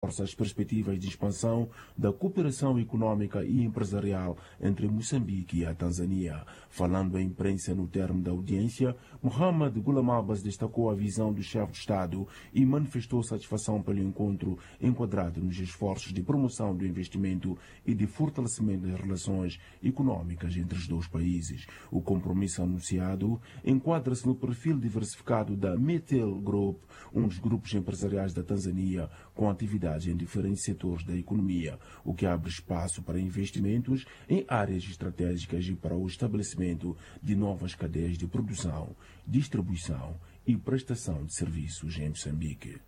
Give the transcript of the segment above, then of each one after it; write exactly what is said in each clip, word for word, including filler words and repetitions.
as perspectivas de expansão da cooperação econômica e empresarial entre Moçambique e a Tanzânia. Falando à imprensa no termo da audiência, Mohamed Ghulam Abbas destacou a visão do chefe de Estado e manifestou satisfação pelo encontro enquadrado nos esforços de promoção do investimento e de fortalecimento das relações econômicas entre os dois países. O compromisso anunciado enquadra-se no perfil diversificado da Metel Group, um dos grupos empresariais da Tanzânia, com atividades em diferentes setores da economia, o que abre espaço para investimentos em áreas estratégicas e para o estabelecimento de novas cadeias de produção, distribuição e prestação de serviços em Moçambique.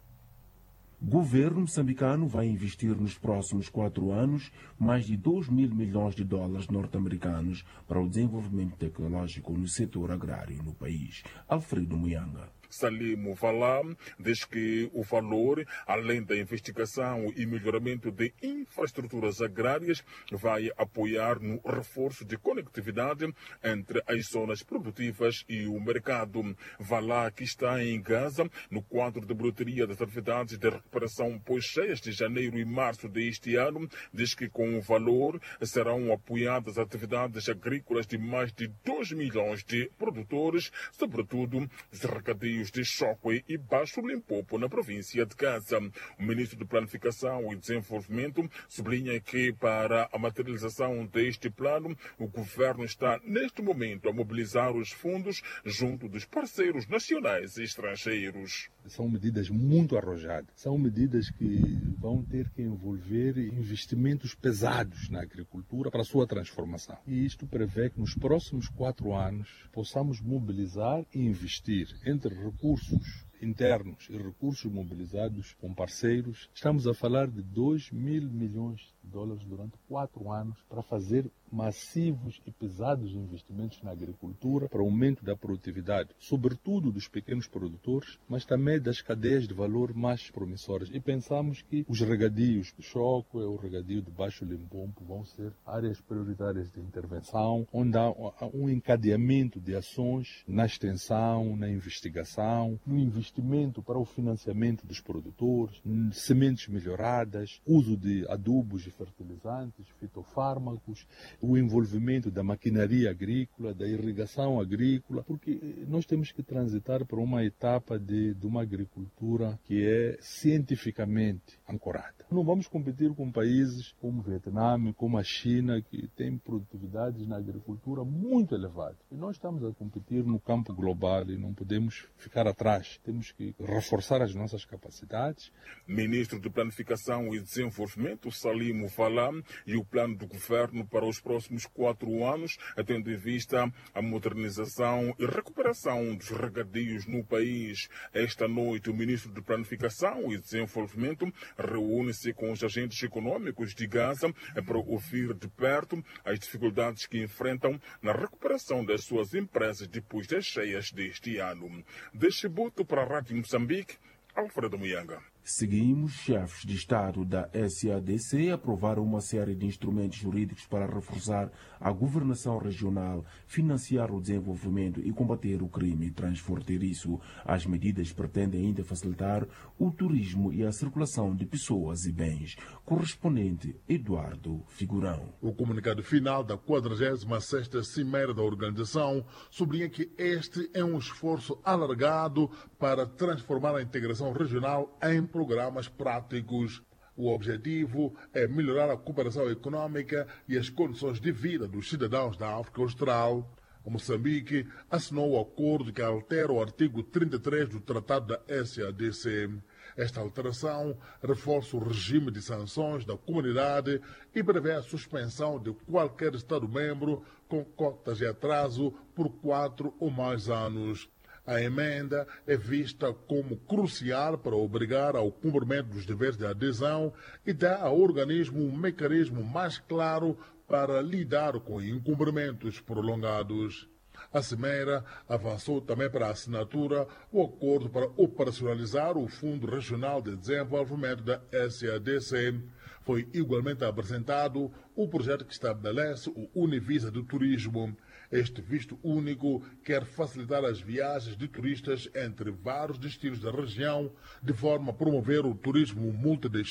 O governo moçambicano vai investir nos próximos quatro anos mais de dois mil milhões de dólares norte-americanos para o desenvolvimento tecnológico no setor agrário no país. Alfredo Muyanga. Salimo Valá diz que o valor, além da investigação e melhoramento de infraestruturas agrárias, vai apoiar no reforço de conectividade entre as zonas produtivas e o mercado. Valá, que está em Gaza, no quadro de bilheteria das atividades de recuperação pós-cheias de janeiro e março deste ano, diz que com o valor serão apoiadas atividades agrícolas de mais de dois milhões de produtores, sobretudo os regadios de Chokwe e Baixo Limpopo, na província de Gaza. O ministro de Planificação e Desenvolvimento sublinha que, para a materialização deste plano, o governo está, neste momento, a mobilizar os fundos junto dos parceiros nacionais e estrangeiros. São medidas muito arrojadas, são medidas que vão ter que envolver investimentos pesados na agricultura para a sua transformação. E isto prevê que nos próximos quatro anos possamos mobilizar e investir entre recursos internos e recursos mobilizados com parceiros. Estamos a falar de dois mil milhões de dólares durante quatro anos para fazer massivos e pesados investimentos na agricultura para o aumento da produtividade, sobretudo dos pequenos produtores, mas também das cadeias de valor mais promissoras. E pensamos que os regadios de Chokwe, o regadio de Baixo Limpopo vão ser áreas prioritárias de intervenção, onde há um encadeamento de ações na extensão, na investigação, no investimento para o financiamento dos produtores, sementes melhoradas, uso de adubos e fertilizantes, fitofármacos, o envolvimento da maquinaria agrícola, da irrigação agrícola, porque nós temos que transitar para uma etapa de, de uma agricultura que é cientificamente ancorada. Não vamos competir com países como o Vietnã, como a China, que têm produtividades na agricultura muito elevadas. E nós estamos a competir no campo global e não podemos ficar atrás. Temos que reforçar as nossas capacidades. Ministro de Planificação e Desenvolvimento, Salimo Valá, e o plano do governo para os próximos quatro anos, tendo em vista a modernização e recuperação dos regadios no país. Esta noite, o Ministro de Planificação e Desenvolvimento reúne-se com os agentes econômicos de Gaza para ouvir de perto as dificuldades que enfrentam na recuperação das suas empresas depois das cheias deste ano. De Chibuto para a Rádio Moçambique, Alfredo Muyanga. Seguimos, chefes de Estado da S A D C aprovaram uma série de instrumentos jurídicos para reforçar a governação regional, financiar o desenvolvimento e combater o crime transfronteiriço. As medidas pretendem ainda facilitar o turismo e a circulação de pessoas e bens. Correspondente Eduardo Figurão. O comunicado final da quadragésima sexta Cimeira da organização sublinha que este é um esforço alargado para transformar a integração regional em programas práticos. O objetivo é melhorar a cooperação econômica e as condições de vida dos cidadãos da África Austral. O Moçambique assinou o acordo que altera o artigo trinta e três do Tratado da S A D C. Esta alteração reforça o regime de sanções da comunidade e prevê a suspensão de qualquer Estado-membro com cotas de atraso por quatro ou mais anos. A emenda é vista como crucial para obrigar ao cumprimento dos deveres de adesão e dá ao organismo um mecanismo mais claro para lidar com incumprimentos prolongados. A Cimeira avançou também para a assinatura o acordo para operacionalizar o Fundo Regional de Desenvolvimento da S A D C. Foi igualmente apresentado o projeto que estabelece o Univisa do Turismo. Este visto único quer facilitar as viagens de turistas entre vários destinos da região, de forma a promover o turismo multidestino